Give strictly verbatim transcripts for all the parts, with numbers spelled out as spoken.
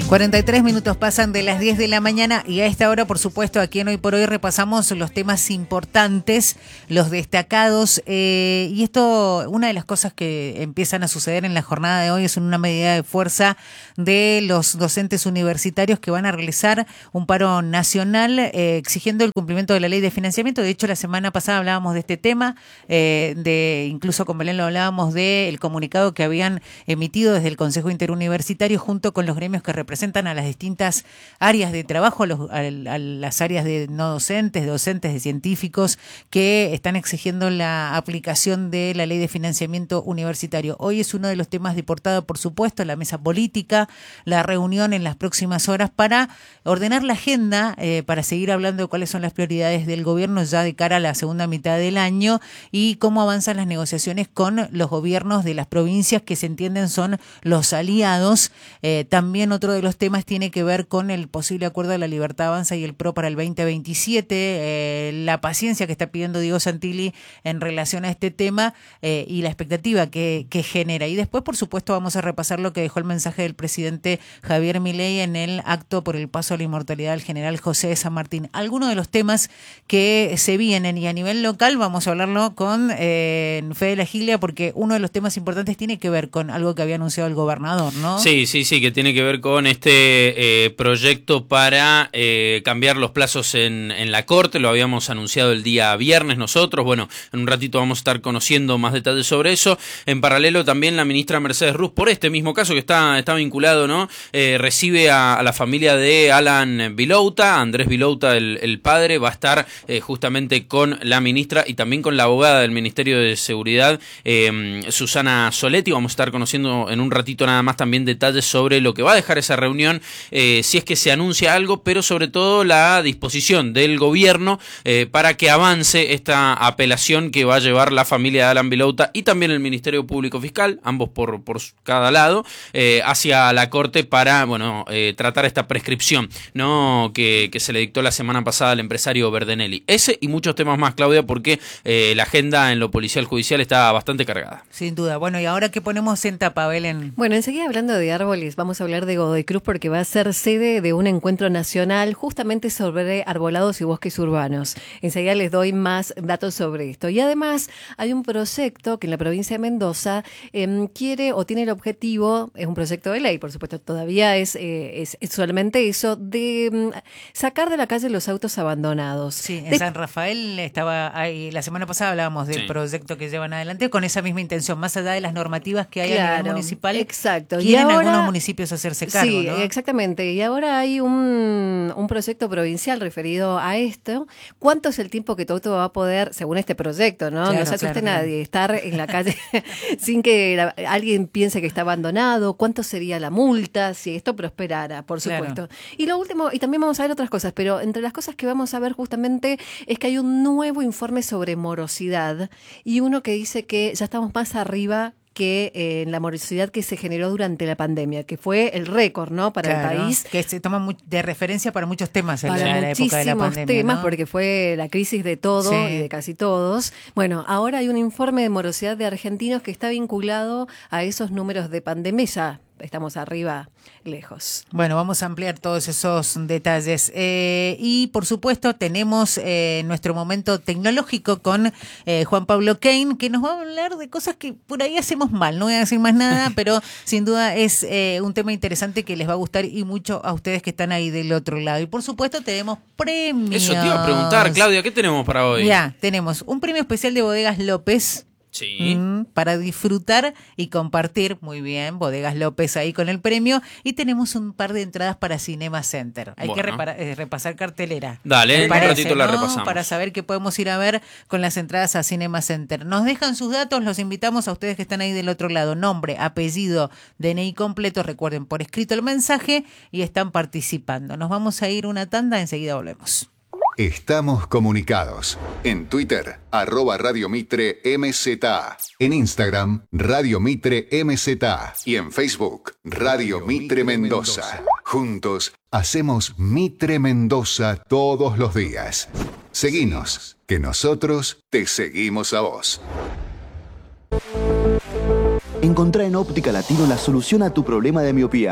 cuarenta y tres minutos pasan de las diez de la mañana y a esta hora, por supuesto, aquí en Hoy por Hoy repasamos los temas importantes, los destacados. Eh, y esto, una de las cosas que empiezan a suceder en la jornada de hoy es una medida de fuerza de los docentes universitarios que van a realizar un paro nacional eh, exigiendo el cumplimiento de la ley de financiamiento. De hecho, la semana pasada hablábamos de este tema, eh, de incluso con Belén lo hablábamos del comunicado que habían emitido desde el Consejo Interuniversitario junto con los gremios que representan a las distintas áreas de trabajo, a, los, a, a las áreas de no docentes, de docentes, de científicos, que están exigiendo la aplicación de la ley de financiamiento universitario. Hoy es uno de los temas de portada, por supuesto, la mesa política, la reunión en las próximas horas para ordenar la agenda, eh, para seguir hablando de cuáles son las prioridades del gobierno ya de cara a la segunda mitad del año y cómo avanzan las negociaciones con los gobiernos de las provincias que se entienden son los aliados. Eh, también otro de los temas tiene que ver con el posible acuerdo de la Libertad Avanza y el P R O para el veinte veintisiete, eh, la paciencia que está pidiendo Diego Santilli en relación a este tema eh, y la expectativa que, que genera. Y después, por supuesto, vamos a repasar lo que dejó el mensaje del presidente Javier Milei en el acto por el paso a la inmortalidad del general José de San Martín. Algunos de los temas que se vienen, y a nivel local vamos a hablarlo con eh, Fede La Gilia, porque uno de los temas importantes tiene que ver con algo que había anunciado el gobernador, ¿no? Sí, sí, sí, que tiene que ver con este eh, proyecto para eh, cambiar los plazos en, en la Corte. Lo habíamos anunciado el día viernes nosotros. Bueno, en un ratito vamos a estar conociendo más detalles sobre eso. En paralelo también la ministra Mercedes Ruz, por este mismo caso que está, está vinculado, ¿no? Eh, recibe a, a la familia de Alan Vilouta, Andrés Vilouta, el, el padre, va a estar eh, justamente con la ministra y también con la abogada del Ministerio de Seguridad, eh, Susana Soletti. Vamos a estar conociendo en un ratito nada más también detalles sobre lo que va a dejar esa reunión, eh, si es que se anuncia algo, pero sobre todo la disposición del gobierno eh, para que avance esta apelación que va a llevar la familia de Alan Vilouta y también el Ministerio Público Fiscal, ambos por, por cada lado, eh, hacia la Corte para, bueno, eh, tratar esta prescripción, ¿no? que, que se le dictó la semana pasada al empresario Verdenelli. Ese y muchos temas más, Claudia, porque eh, la agenda en lo policial judicial está bastante cargada. Sin duda. Bueno, ¿y ahora qué ponemos en tapa, Belén? Bueno, enseguida hablando de árboles, vamos a hablar de Godoy Cruz porque va a ser sede de un encuentro nacional justamente sobre arbolados y bosques urbanos. Enseguida les doy más datos sobre esto. Y además hay un proyecto que en la provincia de Mendoza eh, quiere o tiene el objetivo, es un proyecto de ley, por supuesto, todavía es, eh, es, es solamente eso, de um, sacar de la calle los autos abandonados. Sí, en de... San Rafael estaba ahí, la semana pasada hablábamos del sí. proyecto que llevan adelante con esa misma intención, más allá de las normativas que hay claro, a nivel municipal. Exacto. Quieren y ahora, algunos municipios hacerse cargo, sí, ¿no? Exactamente. Y ahora hay un, un proyecto provincial referido a esto. ¿Cuánto es el tiempo que tu auto va a poder, según este proyecto, no, claro, no se asuste claro, nadie, claro. estar en la calle sin que la, alguien piense que está abandonado? ¿Cuánto sería la multa si esto prosperara, por supuesto? Claro. Y lo último, y también vamos a ver otras cosas, pero entre las cosas que vamos a ver justamente es que hay un nuevo informe sobre morosidad y uno que dice que ya estamos más arriba que eh, en la morosidad que se generó durante la pandemia, que fue el récord, ¿no? Para claro, el país. Que se toma de referencia para muchos temas en para la, la época de la pandemia. temas, ¿no? Porque fue la crisis de todo sí. y de casi todos. Bueno, ahora hay un informe de morosidad de argentinos que está vinculado a esos números de pandemia. Ya estamos arriba, lejos. Bueno, vamos a ampliar todos esos detalles. Eh, y, por supuesto, tenemos eh, nuestro momento tecnológico con eh, Juan Pablo Kane, que nos va a hablar de cosas que por ahí hacemos mal. No voy a decir más nada, pero sin duda es eh, un tema interesante que les va a gustar y mucho a ustedes que están ahí del otro lado. Y, por supuesto, tenemos premios. Eso te iba a preguntar, Claudia, ¿qué tenemos para hoy? Ya, tenemos un premio especial de Bodegas López. Sí. Mm, para disfrutar y compartir, muy bien, Bodegas López ahí con el premio, y tenemos un par de entradas para Cinema Center. Hay bueno. que repara, eh, repasar cartelera. Dale, parece, un ratito ¿no? la repasamos. Para saber qué podemos ir a ver con las entradas a Cinema Center. Nos dejan sus datos, los invitamos a ustedes que están ahí del otro lado. Nombre, apellido, D N I completo, recuerden por escrito el mensaje y están participando. Nos vamos a ir una tanda, enseguida volvemos. Estamos comunicados. En Twitter, arroba Radio Mitre M Z. En Instagram, Radio Mitre M Z. Y en Facebook, Radio Mitre Mendoza. Juntos, hacemos Mitre Mendoza todos los días. Seguinos, que nosotros te seguimos a vos. Encontrá en Óptica Latino la solución a tu problema de miopía.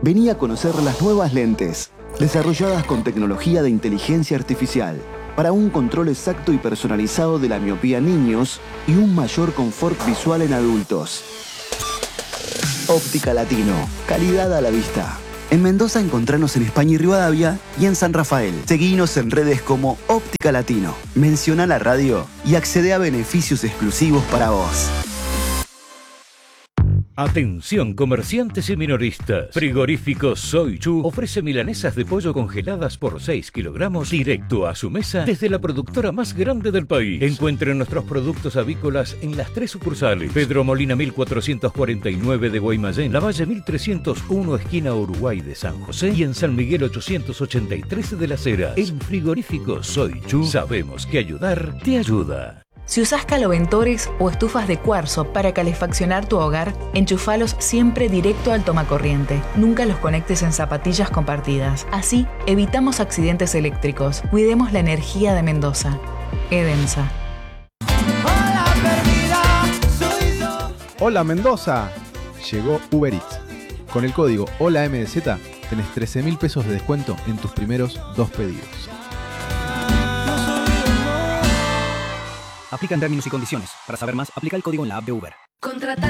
Vení a conocer las nuevas lentes, desarrolladas con tecnología de inteligencia artificial, para un control exacto y personalizado de la miopía en niños y un mayor confort visual en adultos. Óptica Latino, calidad a la vista. En Mendoza encontranos en España y Rivadavia y en San Rafael. Seguinos en redes como Óptica Latino. Menciona la radio y accede a beneficios exclusivos para vos. Atención comerciantes y minoristas. Frigorífico Soy Chu ofrece milanesas de pollo congeladas por seis kilogramos directo a su mesa desde la productora más grande del país. Encuentren nuestros productos avícolas en las tres sucursales: Pedro Molina mil cuatrocientos cuarenta y nueve de Guaymallén, Lavalle mil trescientos uno esquina Uruguay de San José y en San Miguel ochocientos ochenta y tres de Las Heras. En Frigorífico Soy Chu sabemos que ayudar te ayuda. Si usás caloventores o estufas de cuarzo para calefaccionar tu hogar, enchufalos siempre directo al tomacorriente. Nunca los conectes en zapatillas compartidas. Así, evitamos accidentes eléctricos. Cuidemos la energía de Mendoza. Edensa. Hola Mendoza. Llegó Uber Eats. Con el código Hola M D Z tenés trece mil pesos de descuento en tus primeros dos pedidos. Aplican términos y condiciones. Para saber más, aplica el código en la app de Uber. Contrata